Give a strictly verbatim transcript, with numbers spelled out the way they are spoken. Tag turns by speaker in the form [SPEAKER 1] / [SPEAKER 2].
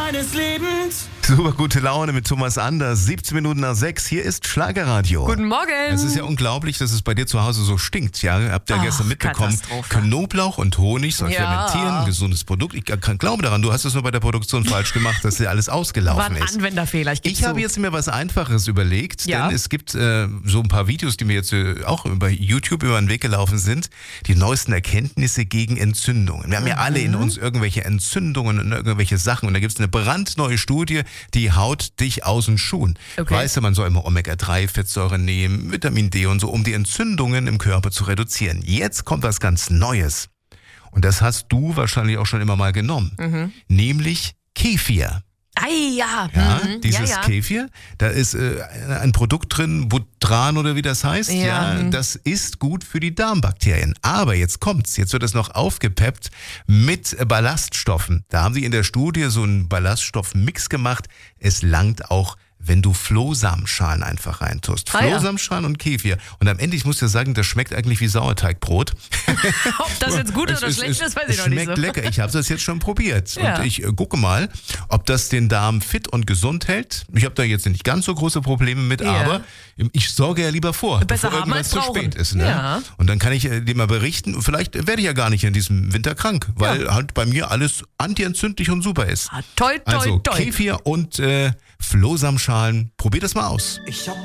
[SPEAKER 1] meines Lebens.
[SPEAKER 2] Super gute Laune mit Thomas Anders. siebzehn Minuten nach sechs. Hier ist Schlagerradio.
[SPEAKER 3] Guten Morgen.
[SPEAKER 2] Es ist ja unglaublich, dass es bei dir zu Hause so stinkt. Ja, habt ihr ja
[SPEAKER 3] Ach,
[SPEAKER 2] gestern mitbekommen.
[SPEAKER 3] Katastrophe.
[SPEAKER 2] Knoblauch und Honig soll
[SPEAKER 3] Ja.
[SPEAKER 2] fermentieren. Gesundes Produkt. Ich kann, glaube daran, du hast es nur bei der Produktion falsch gemacht, dass dir alles
[SPEAKER 3] War
[SPEAKER 2] ausgelaufen
[SPEAKER 3] ein
[SPEAKER 2] ist.
[SPEAKER 3] Anwenderfehler. Ich,
[SPEAKER 2] Ich habe jetzt mir was Einfaches überlegt,
[SPEAKER 3] Ja.
[SPEAKER 2] denn es gibt äh, so ein paar Videos, die mir jetzt äh, auch über YouTube über den Weg gelaufen sind, die neuesten Erkenntnisse gegen Entzündungen. Wir haben ja alle in uns irgendwelche Entzündungen und irgendwelche Sachen und da gibt es eine brandneue Studie, die haut dich aus den Schuhen.
[SPEAKER 3] Okay.
[SPEAKER 2] Weißt du, man soll immer Omega drei Fettsäuren nehmen, Vitamin D und so, um die Entzündungen im Körper zu reduzieren. Jetzt kommt was ganz Neues und das hast du wahrscheinlich auch schon immer mal genommen,
[SPEAKER 3] Mhm.
[SPEAKER 2] nämlich Kefir.
[SPEAKER 3] Ei, ja.
[SPEAKER 2] Ja,
[SPEAKER 3] mhm.
[SPEAKER 2] dieses
[SPEAKER 3] ja, ja.
[SPEAKER 2] Kefir, da ist äh, ein Produkt drin, Butran oder wie das heißt,
[SPEAKER 3] Ja.
[SPEAKER 2] ja, das ist gut für die Darmbakterien. Aber jetzt kommt's, jetzt wird es noch aufgepeppt mit Ballaststoffen. Da haben sie in der Studie so einen Ballaststoffmix gemacht. Es langt auch, wenn du Flohsamenschalen einfach reintust.
[SPEAKER 3] Ah, ja.
[SPEAKER 2] Flohsamenschalen und Kefir. Und am Ende, ich muss dir sagen, das schmeckt eigentlich wie Sauerteigbrot.
[SPEAKER 3] Ob das jetzt gut
[SPEAKER 2] Es
[SPEAKER 3] oder
[SPEAKER 2] ist-
[SPEAKER 3] schlecht
[SPEAKER 2] es
[SPEAKER 3] ist, weiß ich noch nicht
[SPEAKER 2] schmeckt
[SPEAKER 3] so.
[SPEAKER 2] lecker. Ich habe das jetzt schon probiert.
[SPEAKER 3] Ja.
[SPEAKER 2] Und ich äh, gucke mal, ob das den Darm fit und gesund hält. Ich habe da jetzt nicht ganz so große Probleme mit,
[SPEAKER 3] Ja.
[SPEAKER 2] aber ich sorge ja lieber vor,
[SPEAKER 3] Besser
[SPEAKER 2] bevor
[SPEAKER 3] haben
[SPEAKER 2] irgendwas
[SPEAKER 3] als
[SPEAKER 2] zu
[SPEAKER 3] brauchen.
[SPEAKER 2] spät ist. Ne?
[SPEAKER 3] Ja.
[SPEAKER 2] Und dann kann ich äh, dir mal berichten, vielleicht werde ich ja gar nicht in diesem Winter krank, weil
[SPEAKER 3] Ja.
[SPEAKER 2] halt bei mir alles antientzündlich und super ist.
[SPEAKER 3] Ah, toi, toi,
[SPEAKER 2] Also
[SPEAKER 3] toi.
[SPEAKER 2] Kefir und äh, Flohsamenschalen, probier das mal aus.
[SPEAKER 1] Ich hab